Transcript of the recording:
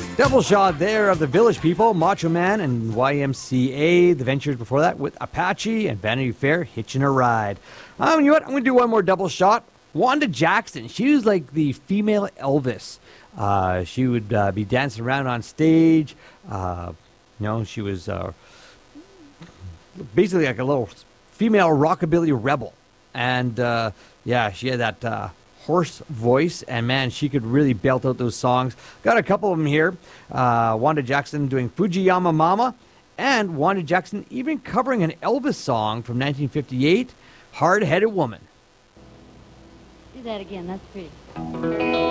Double shot there of the Village People, Macho Man and YMCA. The Ventures before that with Apache and Vanity Fair, Hitching a Ride. You know what? I'm going to do one more double shot. Wanda Jackson. She was like the female Elvis. She would be dancing around on stage. She was basically like a little female rockabilly rebel. And, she had that hoarse voice, and man, she could really belt out those songs. Got a couple of them here. Wanda Jackson doing Fujiyama Mama, and Wanda Jackson even covering an Elvis song from 1958, Hard-Headed Woman. Do that again, that's pretty.